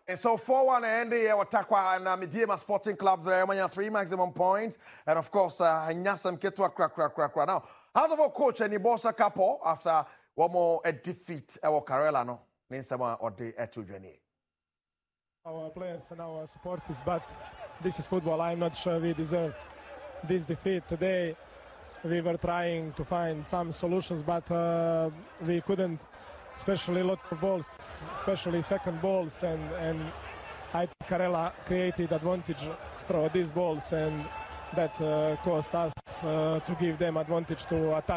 And so 4-1 and the Watakwa and Mediema Sporting Clubs, three maximum points. And of course, Nyasam Ketwa crack. Now, how's our coach and Ibosa Kapo after one more a defeat our Karela no? Ninsama or the Etujani. Our players and our supporters, but this is football. I'm not sure we deserve this defeat today. We were trying to find some solutions, but we couldn't. Especially a lot of balls, especially second balls, and I think Karela created advantage through these balls, and that caused us to give them advantage to attack.